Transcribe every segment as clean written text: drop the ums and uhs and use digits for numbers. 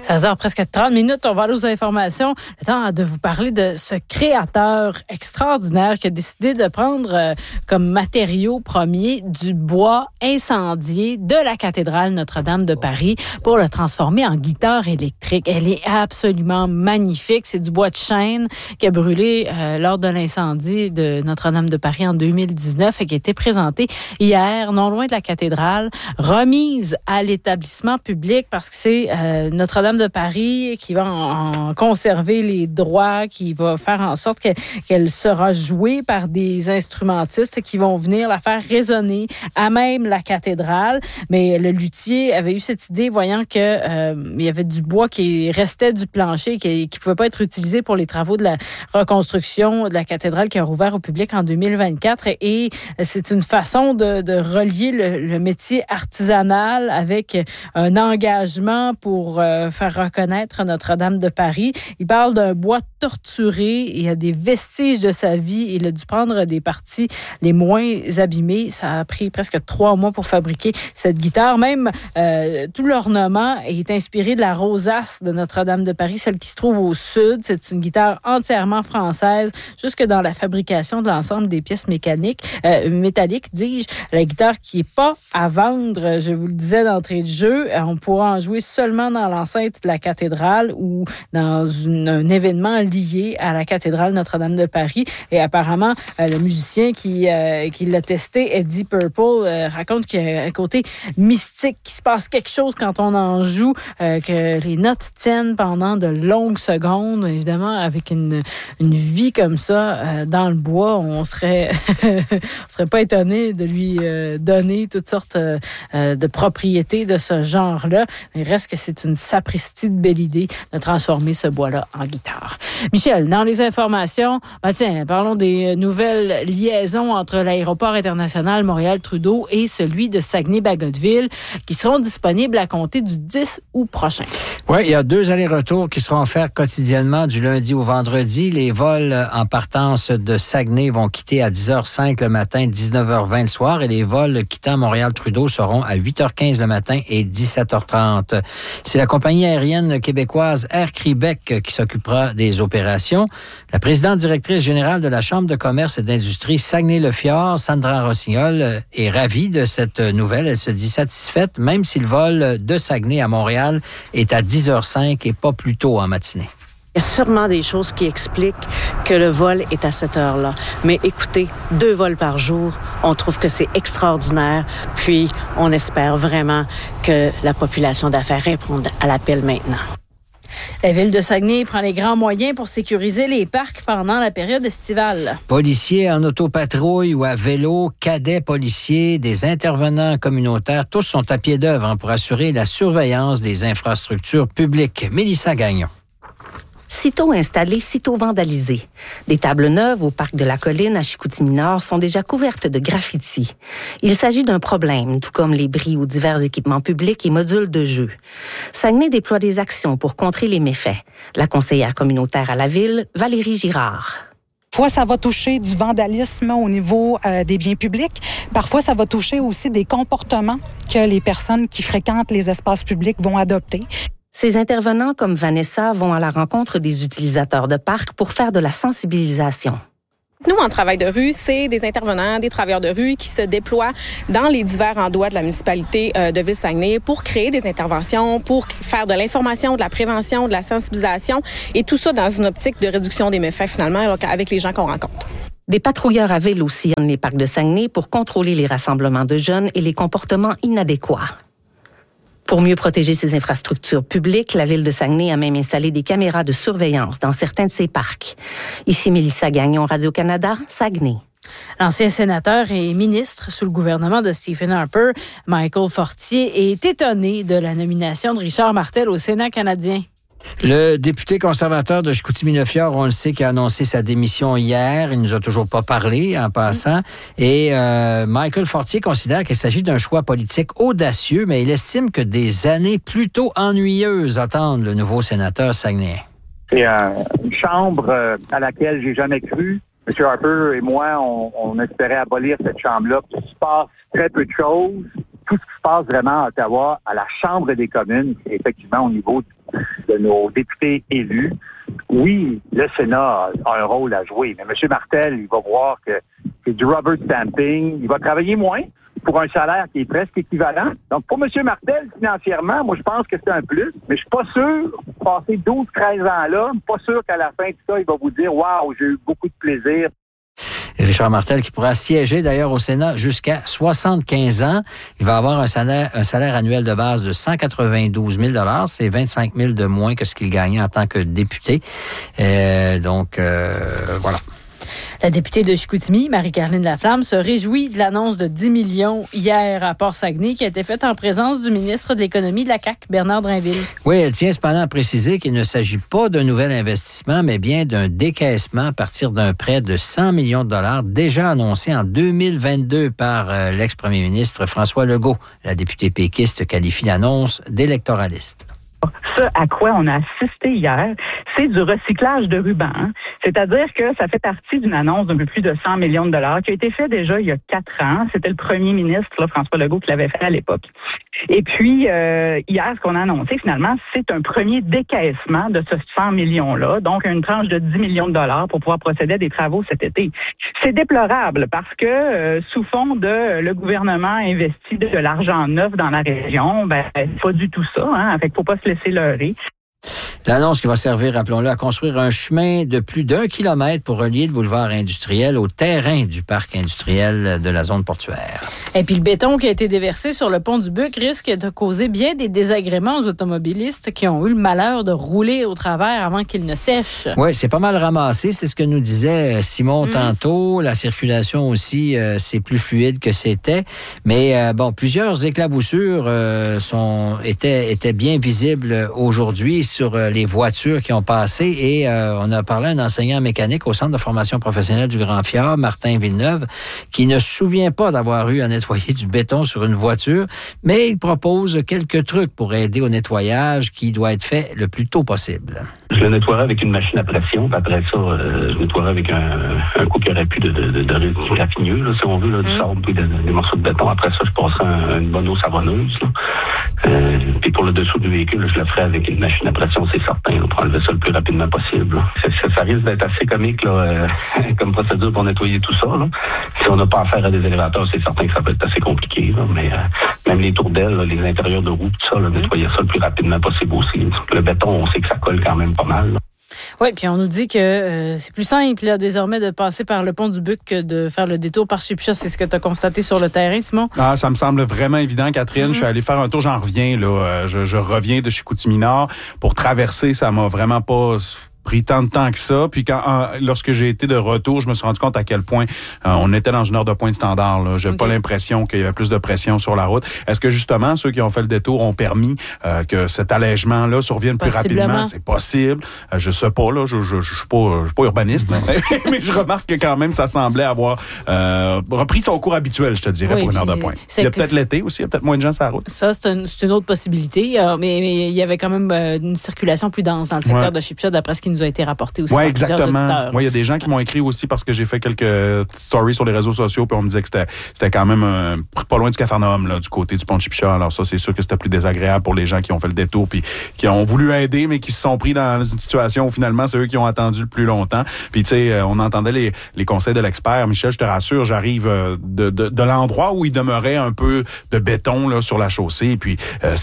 16h, presque 30 minutes. On va aller aux informations. Le temps de vous parler de ce créateur extraordinaire qui a décidé de prendre comme matériau premier du bois incendié de la cathédrale Notre-Dame de Paris pour le transformer en guitare électrique. Elle est absolument magnifique. C'est du bois de chêne qui a brûlé lors de l'incendie de Notre-Dame de Paris en 2019 et qui a été présenté hier, non loin de la cathédrale, remise à l'établissement public parce que c'est Notre-Dame de Paris qui va en conserver les droits, qui va faire en sorte qu'elle sera jouée par des instrumentistes qui vont venir la faire résonner à même la cathédrale. Mais le luthier avait eu cette idée, voyant que il y avait du bois qui restait du plancher, qui pouvait pas être utilisé pour les travaux de la reconstruction de la cathédrale qui a rouvert au public en 2024. Et c'est une façon de relier le métier artisanal avec un engagement pour faire reconnaître Notre-Dame de Paris. Il parle d'un bois torturé. Il y a des vestiges de sa vie. Il a dû prendre des parties les moins abîmées. Ça a pris presque 3 mois pour fabriquer cette guitare. Même tout l'ornement est inspiré de la rosace de Notre-Dame de Paris, celle qui se trouve au sud. C'est une guitare entièrement française, jusque dans la fabrication de l'ensemble des pièces métalliques, dis-je. La guitare qui n'est pas à vendre, je vous le disais d'entrée de jeu. On pourra en jouer seulement dans l'enceinte de la cathédrale ou dans un événement lié à la cathédrale Notre-Dame de Paris. Et apparemment, le musicien qui l'a testé, Eddie Purple, raconte qu'il y a un côté mystique, qu'il se passe quelque chose quand on en joue, que les notes tiennent pendant de longues secondes. Évidemment, avec une vie comme ça dans le bois, on serait pas étonné de lui donner toutes sortes de propriétés de ce genre-là. Il reste que c'est une sapristi de belle idée de transformer ce bois-là en guitare. Michel, dans les informations, parlons des nouvelles liaisons entre l'aéroport international Montréal-Trudeau et celui de Saguenay-Bagotville qui seront disponibles à compter du 10 août prochain. Oui, il y a 2 allers-retours qui seront offerts quotidiennement du lundi au vendredi. Les vols en partance de Saguenay vont quitter à 10h05 le matin, 19h20 le soir, et les vols quittant Montréal-Trudeau seront à 8h15 le matin et 17h30. C'est la compagnie aérienne québécoise Air Québec qui s'occupera des opérations. La présidente directrice générale de la Chambre de commerce et d'industrie Saguenay-le-Fjord, Sandra Rossignol, est ravie de cette nouvelle. Elle se dit satisfaite, même si le vol de Saguenay à Montréal est à 10h05 et pas plus tôt en matinée. Il y a sûrement des choses qui expliquent que le vol est à cette heure-là. Mais écoutez, 2 vols par jour, on trouve que c'est extraordinaire. Puis, on espère vraiment que la population d'affaires réponde à l'appel maintenant. La ville de Saguenay prend les grands moyens pour sécuriser les parcs pendant la période estivale. Policiers en autopatrouille ou à vélo, cadets policiers, des intervenants communautaires, tous sont à pied d'œuvre pour assurer la surveillance des infrastructures publiques. Mélissa Gagnon. Sitôt installés, sitôt vandalisés. Des tables neuves au parc de la Colline à Chicoutimi-Nord sont déjà couvertes de graffitis. Il s'agit d'un problème, tout comme les bris ou divers équipements publics et modules de jeu. Saguenay déploie des actions pour contrer les méfaits. La conseillère communautaire à la ville, Valérie Girard. Parfois, ça va toucher du vandalisme au niveau des biens publics. Parfois, ça va toucher aussi des comportements que les personnes qui fréquentent les espaces publics vont adopter. Ces intervenants comme Vanessa vont à la rencontre des utilisateurs de parcs pour faire de la sensibilisation. Nous, en travail de rue, c'est des intervenants, des travailleurs de rue qui se déploient dans les divers endroits de la municipalité de Ville-Saguenay pour créer des interventions, pour faire de l'information, de la prévention, de la sensibilisation et tout ça dans une optique de réduction des méfaits finalement avec les gens qu'on rencontre. Des patrouilleurs à vélo sillonnent les parcs de Saguenay pour contrôler les rassemblements de jeunes et les comportements inadéquats. Pour mieux protéger ses infrastructures publiques, la ville de Saguenay a même installé des caméras de surveillance dans certains de ses parcs. Ici Mélissa Gagnon, Radio-Canada, Saguenay. L'ancien sénateur et ministre sous le gouvernement de Stephen Harper, Michael Fortier, est étonné de la nomination de Richard Martel au Sénat canadien. Le député conservateur de Chicoutimi-le-Fjord, on le sait, qui a annoncé sa démission hier. Il nous a toujours pas parlé en passant. Et Michael Fortier considère qu'il s'agit d'un choix politique audacieux, mais il estime que des années plutôt ennuyeuses attendent le nouveau sénateur saguenayen. C'est une chambre à laquelle j'ai jamais cru. M. Harper et moi, on espérait abolir cette chambre-là. Il se passe très peu de choses. Tout ce qui se passe vraiment à Ottawa, à la Chambre des communes, c'est effectivement au niveau du de nos députés élus. Oui, le Sénat a un rôle à jouer, mais M. Martel, il va voir que c'est du rubber stamping. Il va travailler moins pour un salaire qui est presque équivalent. Donc, pour M. Martel, financièrement, moi, je pense que c'est un plus, mais je suis pas sûr, passer 12-13 ans là, pas sûr qu'à la fin de ça, il va vous dire « Wow, j'ai eu beaucoup de plaisir ». Richard Martel qui pourra siéger d'ailleurs au Sénat jusqu'à 75 ans. Il va avoir un salaire annuel de base de 192 000 $. C'est 25 000 de moins que ce qu'il gagnait en tant que député. Voilà. La députée de Chicoutimi, Marie-Caroline Laflamme, se réjouit de l'annonce de 10 millions hier à Port-Saguenay qui a été faite en présence du ministre de l'Économie de la CAQ, Bernard Drinville. Oui, elle tient cependant à préciser qu'il ne s'agit pas d'un nouvel investissement, mais bien d'un décaissement à partir d'un prêt de 100 millions de dollars déjà annoncé en 2022 par l'ex-premier ministre François Legault. La députée péquiste qualifie l'annonce d'électoraliste. Ce à quoi on a assisté hier, c'est du recyclage de ruban. Hein? C'est-à-dire que ça fait partie d'une annonce d'un peu plus de 100 millions de dollars qui a été fait déjà il y a 4 ans. C'était le premier ministre, François Legault, qui l'avait fait à l'époque. Et puis, hier, ce qu'on a annoncé, finalement, c'est un premier décaissement de ce 100 millions-là, donc une tranche de 10 millions de dollars pour pouvoir procéder à des travaux cet été. C'est déplorable parce que, sous fond de le gouvernement investit de l'argent neuf dans la région, c'est pas du tout ça. Hein? Fait qu'il faut pas se laisser leurrer. L'annonce qui va servir, rappelons-le, à construire un chemin de plus d'1 kilomètre pour relier le boulevard industriel au terrain du parc industriel de la zone portuaire. Et puis le béton qui a été déversé sur le pont du Buc risque de causer bien des désagréments aux automobilistes qui ont eu le malheur de rouler au travers avant qu'il ne sèche. Oui, c'est pas mal ramassé, c'est ce que nous disait Simon tantôt. La circulation aussi, c'est plus fluide que c'était. Mais plusieurs éclaboussures étaient bien visibles aujourd'hui sur les voitures qui ont passé et on a parlé à un enseignant mécanique au Centre de formation professionnelle du Grand Fjord, Martin Villeneuve, qui ne se souvient pas d'avoir eu à nettoyer du béton sur une voiture, mais il propose quelques trucs pour aider au nettoyage qui doit être fait le plus tôt possible. Je le nettoierai avec une machine à pression, puis après ça, je nettoierai avec un coup qui aurait pu de raffineux, là, si on veut, là, du sable puis des morceaux de béton. Après ça, je passerai une bonne eau savonneuse. Puis pour le dessous du véhicule, je le ferai avec une machine à pression, c'est certain, là, pour enlever ça le plus rapidement possible. Ça risque d'être assez comique là, comme procédure pour nettoyer tout ça. Là. Si on n'a pas affaire à des élévateurs, c'est certain que ça peut être assez compliqué. Là, mais même les tours d'aile, les intérieurs de roue, tout ça, là, nettoyer ça le plus rapidement possible aussi. Le béton, on sait que ça colle quand même pas mal. Là. Oui, puis on nous dit que c'est plus simple là, désormais de passer par le pont du Buc que de faire le détour par Chipcha. C'est ce que tu as constaté sur le terrain, Simon? Ah, ça me semble vraiment évident, Catherine. Je suis allé faire un tour, j'en reviens. Là. Je reviens de Chicoutimi-Nord. Pour traverser, ça m'a vraiment pas pris tant de temps que ça. Puis lorsque j'ai été de retour, je me suis rendu compte à quel point on était dans une heure de pointe standard. Là. J'ai pas l'impression qu'il y avait plus de pression sur la route. Est-ce que justement, ceux qui ont fait le détour ont permis que cet allègement-là survienne plus rapidement? C'est possible. Je sais pas, là. Je suis pas urbaniste, mais je remarque que quand même, ça semblait avoir repris son cours habituel, je te dirais, pour une heure de pointe. Il y a peut-être l'été aussi, il y a peut-être moins de gens sur la route. Ça, c'est une autre possibilité. Mais il y avait quand même une circulation plus dense dans le secteur de Chipcha, d'après ce qui nous a été rapporté aussi. Oui, exactement. Il y a des gens qui m'ont écrit aussi parce que j'ai fait quelques stories sur les réseaux sociaux puis on me disait que c'était quand même pas loin du Capharnaüm, là, du côté du pont de Chipcha. Alors ça, c'est sûr que c'était plus désagréable pour les gens qui ont fait le détour puis qui ont voulu aider, mais qui se sont pris dans une situation où finalement, c'est eux qui ont attendu le plus longtemps. Puis tu sais, on entendait les conseils de l'expert. Michel, je te rassure, j'arrive de l'endroit où il demeurait un peu de béton là, sur la chaussée. Puis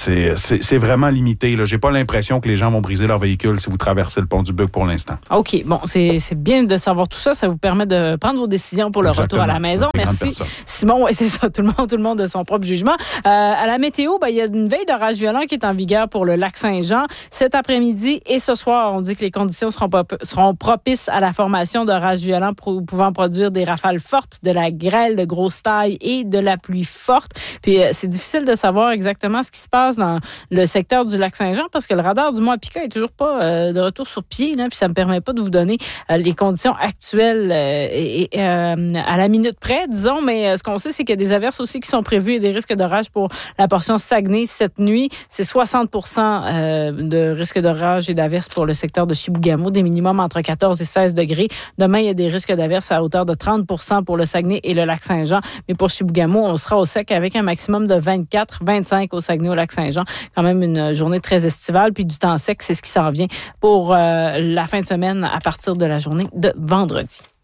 c'est vraiment limité. Là. J'ai pas l'impression que les gens vont briser leur véhicule si vous traversez le pont du Buc pour l'instant. OK. Bon, c'est bien de savoir tout ça. Ça vous permet de prendre vos décisions pour le retour à la maison. Merci, Simon. Oui, c'est ça. Tout le monde a son propre jugement. À la météo, il y a une veille d'orage violent qui est en vigueur pour le lac Saint-Jean. Cet après-midi et ce soir, on dit que les conditions seront propices à la formation d'orages violents pouvant produire des rafales fortes, de la grêle de grosse taille et de la pluie forte. Puis, c'est difficile de savoir exactement ce qui se passe dans le secteur du lac Saint-Jean parce que le radar du Mont Pica est toujours pas de retour sur pied. papier, là, puis ça me permet pas de vous donner les conditions actuelles à la minute près, disons, mais ce qu'on sait, c'est qu'il y a des averses aussi qui sont prévues et des risques d'orage pour la portion Saguenay cette nuit. C'est 60 % de risque d'orage et d'averses pour le secteur de Chibougamau, des minimums entre 14 et 16 degrés. Demain, il y a des risques d'averses à hauteur de 30 % pour le Saguenay et le Lac-Saint-Jean, mais pour Chibougamau, on sera au sec avec un maximum de 24, 25 au Saguenay, au Lac-Saint-Jean. Quand même une journée très estivale, puis du temps sec, c'est ce qui s'en vient pour la fin de semaine à partir de la journée de vendredi.